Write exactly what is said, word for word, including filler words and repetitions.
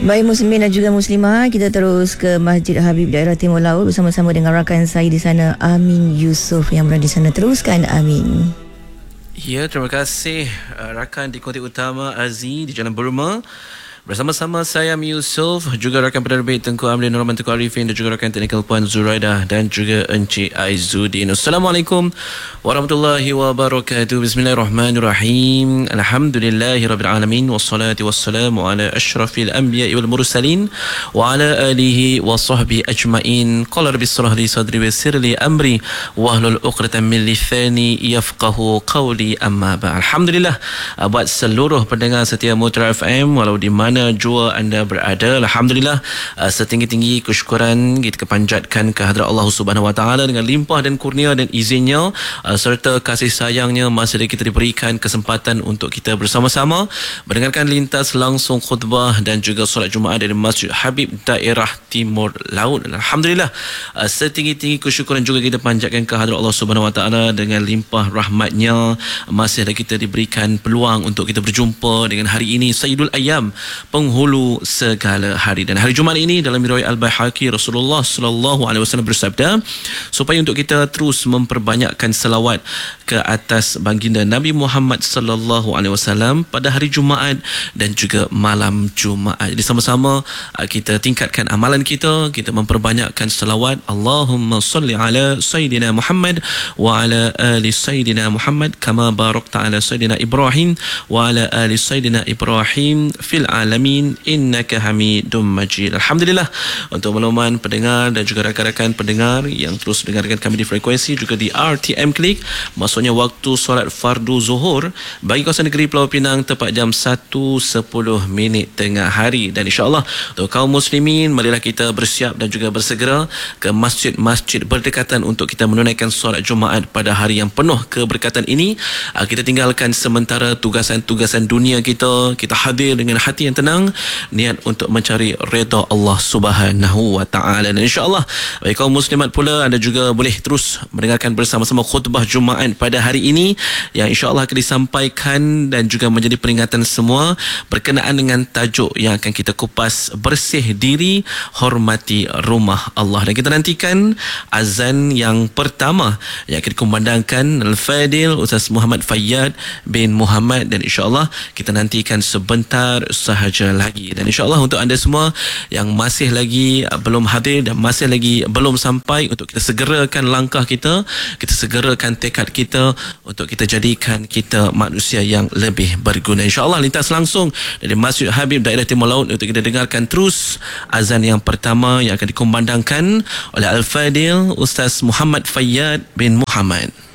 Baik muslimin dan juga muslimah, kita terus ke Masjid Habib daerah Timur Laut bersama-sama dengan rakan saya di sana, Amin Yusof yang berada di sana. Teruskan Amin. Ya, terima kasih rakan di konti utama Aziz di Jalan Burma. Bersama-sama saya Amin Yusof, juga rakan penerbit Tengku Amrin Norman Tengku Arifin, dan juga rakan teknikal Puan Zuraidah dan juga Encik Aizuddin. Assalamualaikum warahmatullahi wabarakatuh. Bismillahirrahmanirrahim. Alhamdulillahirrabbilalamin. Wassalatu wassalamu ala ashrafil anbiya'i wal mursalin wa ala alihi wa sahbihi ajma'in. Qala rabbi shrah li sadri wa yassir li amri wahlul 'uqdatam min lisani yafqahu qawli, amma ba'. Alhamdulillah buat seluruh pendengar setia Mutra F M walau di mana jua anda berada. Alhamdulillah, uh, setinggi-tinggi kesyukuran kita kepanjatkan kehadrat Allah Subhanahu Wa Taala dengan limpah dan kurnia dan izinnya, uh, serta kasih sayangnya masih kita diberikan kesempatan untuk kita bersama-sama mendengarkan lintas langsung khutbah dan juga solat Jumaat dari Masjid Habib daerah Timur Laut. Alhamdulillah, uh, setinggi-tinggi kesyukuran juga kita panjatkan kehadrat Allah Subhanahu Wa Taala dengan limpah rahmatnya masih ada kita diberikan peluang untuk kita berjumpa dengan hari ini, Sayyidul Ayyam, penghulu segala hari. Dan hari Jumaat ini dalam riwayat Al-Baihaqi, Rasulullah sallallahu alaihi wasallam bersabda supaya untuk kita terus memperbanyakkan selawat ke atas baginda Nabi Muhammad sallallahu alaihi wasallam pada hari Jumaat dan juga malam Jumaat. Jadi sama-sama kita tingkatkan amalan kita, kita memperbanyakkan selawat. Allahumma salli ala Sayyidina Muhammad wa ala ali Sayyidina Muhammad kama barakta ala Sayyidina Ibrahim wa ala ali Sayyidina Ibrahim fil alamin innaka hamidum majid. Alhamdulillah untuk makluman pendengar dan juga rakan-rakan pendengar yang terus mendengarkan kami di frekuensi juga di R T M Klik, maksudnya waktu solat fardu zuhur bagi kawasan negeri Pulau Pinang tepat jam satu sepuluh minit tengah hari. Dan insya-Allah untuk kaum muslimin, marilah kita bersiap dan juga bersegera ke masjid-masjid berdekatan untuk kita menunaikan solat Jumaat pada hari yang penuh keberkatan ini. Kita tinggalkan sementara tugasan-tugasan dunia kita, kita hadir dengan hati yang tenang, niat untuk mencari redha Allah Subhanahu Wa Taala. Dan insya-Allah bagi kaum muslimat pula, anda juga boleh terus mendengarkan bersama-sama khutbah Jumaat pada hari ini yang insya-Allah akan disampaikan dan juga menjadi peringatan semua berkenaan dengan tajuk yang akan kita kupas, bersih diri, hormati rumah Allah. Dan kita nantikan azan yang pertama yang akan dikumandangkan Al-Fadil Ustaz Muhammad Fayyad bin Muhammad, dan insya-Allah kita nantikan sebentar sahaja lagi. Dan insya-Allah untuk anda semua yang masih lagi belum hadir dan masih lagi belum sampai, untuk kita segerakan langkah kita, kita segerakan tekad kita untuk kita jadikan kita manusia yang lebih berguna. Insya-Allah lintas langsung dari Masjid Habib daerah Timur Laut untuk kita dengarkan terus azan yang pertama yang akan dikumandangkan oleh Al-Fadil Ustaz Muhammad Fayyad bin Muhammad.